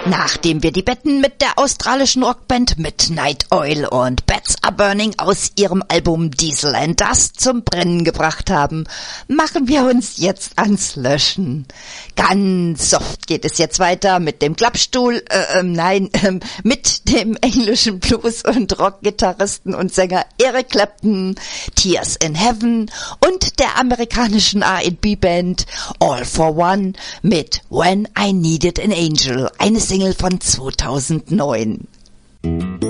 Nachdem wir die Betten mit der australischen Rockband Midnight Oil und Bats Are Burning aus ihrem Album Diesel and Dust zum Brennen gebracht haben, machen wir uns jetzt ans Löschen. Ganz soft geht es jetzt weiter mit dem Klappstuhl, mit dem englischen Blues- und Rockgitarristen und Sänger Eric Clapton, Tears in Heaven und der amerikanischen R&B-Band All for One mit When I Needed an Angel, eine Single von 2009.